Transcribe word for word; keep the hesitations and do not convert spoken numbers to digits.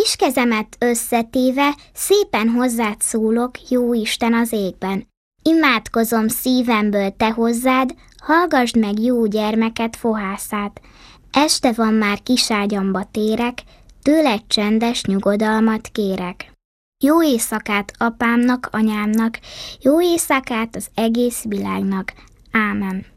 Kis kezemet összetéve, szépen hozzád szólok, jó Isten az égben. Imádkozom szívemből te hozzád, hallgasd meg jó gyermeket fohászát. Este van már kiságyamba térek, tőled csendes nyugodalmat kérek. Jó éjszakát apámnak, anyámnak, jó éjszakát az egész világnak. Ámen.